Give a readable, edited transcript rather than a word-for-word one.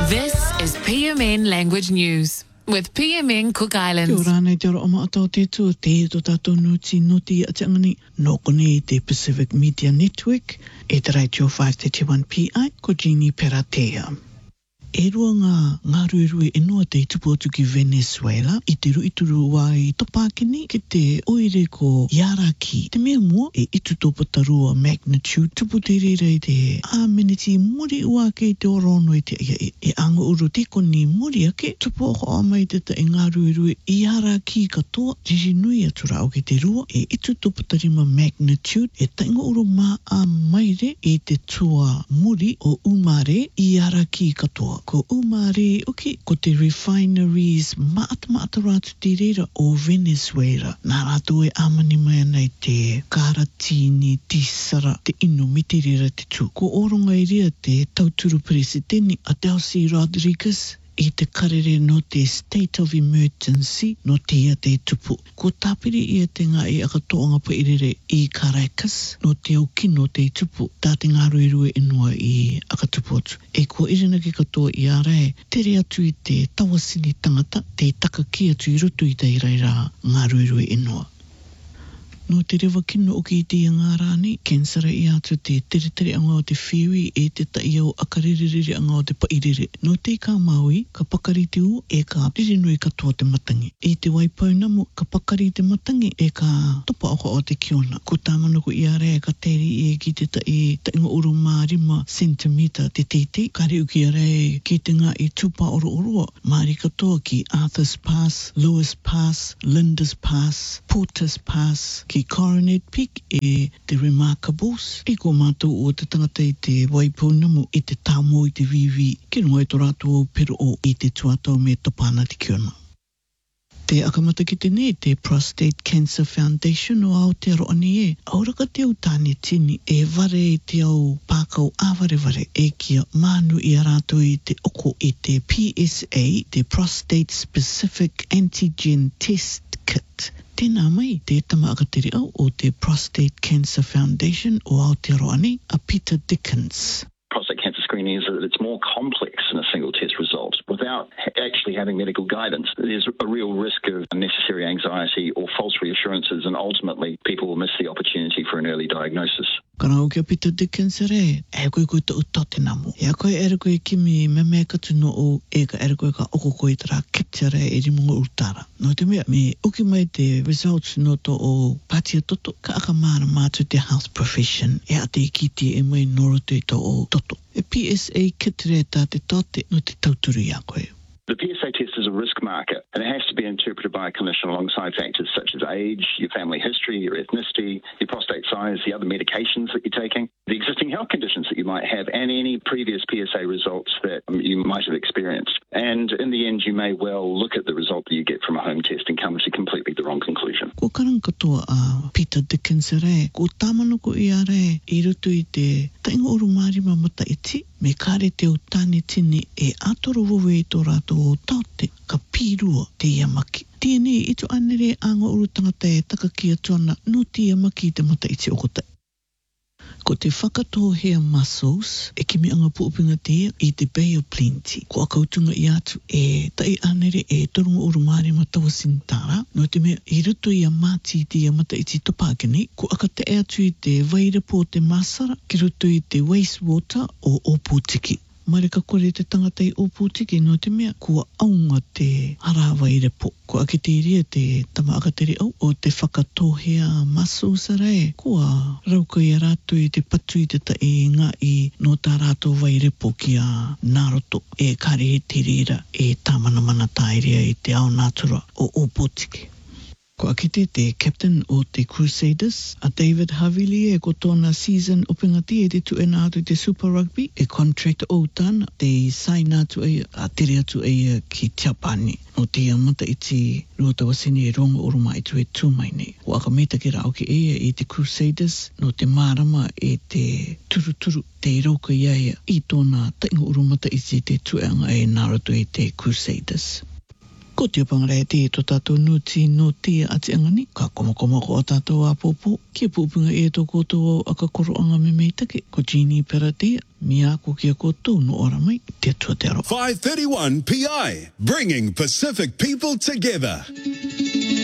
This is PMN Language News with PMN Cook Islands. Kia ora nei te ora o maatau te tu te to tātou nuti noti a te angani nōkone te Pacific Media Network e te Radio 531 PI ko Jeannie Peratea. E rua ngā ruirui e noa te tupu atu ki Venezuela i te ruituru wai topakini ki te oire ko Yaraki. Te mea mua e itu tōpata rua magnitude tupu te rerei te ameniti muri ua ke te orono e te e anga uru te koni muri ake tupu o amai te e ngā ruirui i Yaraki katoa jirinui atu rao ki te rua e itu tōpata rima magnitude e tainga uru mā a maire e te tua muri o Umare i Yaraki katoa. Ko Umare oki ko te refineries maata rātu te reira o Venezuela. Nā rātu e amani mai nei te Karatini Tisara te ino me te reira te tū. Ko oronga i rea te tauturu presideni a Delcy Rodriguez i te karere no te state of emergency no te ia te tupu. Ko tāpiri ia te ngā i akatoanga pa irere i Caracas no te au kino te tupu. Tā te ngā ruirue inua i akatupu atu. E ko irena ki katoa i arae, tere atu i te tawasini tangata, te taka ki atu i rutu i te iraira ngā ruirue inua. No te rewa kino o ki te ngā rāni, kensara i atu te tere anga o te whiwi e te tai au akaririri anga o te pairere. No te ka maui, ka pakari te u e ka ririnui katoa te matangi. E te waipaunamu, ka pakari te matangi e ka topa oka o te kiona. Ko tāmanaku i are ka teri e ki te tainga uru mārima centimeter te teitei. Ka reu ki are ki te ngā i tupa oro oroa. Māri katoa ki Arthur's Pass, Lewis Pass, Linda's Pass, Porter's Pass, ki Coronet Peak e te Remarkables. E ko mātou o te tangata i te waipaunamu i te tāmo i te vivi. Ki runga e tō rātou pero o i te tuatau me tapana te kiona. Te akamata ki tene, te Prostate Cancer Foundation o Aotearoa ni e. Auraka te au tāne tini e ware i te au pākau āwareware e kia mānu i a rātou i te oko i te PSA, te Prostate Specific Antigen Test Kit. Tēnā mai, te tamaakatere au o te Prostate Cancer Foundation o Aotearoa ni, a Peter Dickens. Prostate cancer screening is that it's more complex than a single test result. Without actually having medical guidance, there's a real risk of unnecessary anxiety or false reassurances, and ultimately people will miss the opportunity for an early diagnosis. Kana o kia Peter Dickens re, e koe koe te uta te namu. E koe ere koe kimi me mea katu no o e ka ere koe ka oko koe tera kiptia re e rimunga urtara. No te mea, me uki mai te results no to o patia toto, ka aka māra mātu te health profession, e a te ikiti e mai noro te to o toto. E PSA kit re tā te tote no te tauturu i a koe. The PSA test is a risk marker, and it has to be interpreted by a clinician alongside factors such as age, your family history, your ethnicity, your prostate size, the other medications that you're taking, the existing health conditions that you might have, and any previous PSA results that you might have experienced. And in the end, you may well look at the result that you get from a home test and come to completely the wrong conclusion. Ko karang katoa a Peter Dickens re, ko tāmanako i a re, i rutu i te tainga oru mārima mata iti, me kāre te o tāne tini e atoro wowe i tō rātou o taute, ka pīrua te iamaki. Tiene i tō anere anga uru tangata e taka kia tuana no te iamaki te mata iti okotai. Ko te whakatohea muscles e kimi anga puupinga tia i te Bay of Plenty. Ko akautunga i atu e tai anere e torunga uru mārima tawa sintara. No te mea i ruto i a māti te iamata iti topakini. Ko akate e atu i te Wairepo te Masara ki ruto i te wastewater o Opotiki. Marika kore te tangata i Opotiki no te mea kua aunga te hara Wairepo. Ko ake te iria te tamaakatere au o te whakatohea muscles arai. Kua rauka i a rātou i te patu i te tae ngā i no tā rātou Wairepo ki a Naruto e kare e te rira e tāmanamana tāiria i te ao nātura o Opotiki. Ko akite te captain o te Crusaders, a David Havili e ko tōna season opingati e te tuena atu te Super Rugby, e contract o tāna, te sign atu e a tere atu e ki Tiapani. No te amata iti ruata wasini e rongo oruma i tu e tūmaine. O aka meta ki rao ki eia i te Crusaders, no te marama e te turuturu te rauka iaia i tōna tainga urumata iti te tueanga e Naruto e te Crusaders. Ko te pangarai te to tātou nuti no te ati angani, ka komakoma ko o tātou a pōpō, kia pūpunga e tō kōtou a ka koroanga me meitake, ko Jeannie Peratea, mi ako kia kōtou no ora mai, te atua te aro. 531 PI, bringing Pacific people together.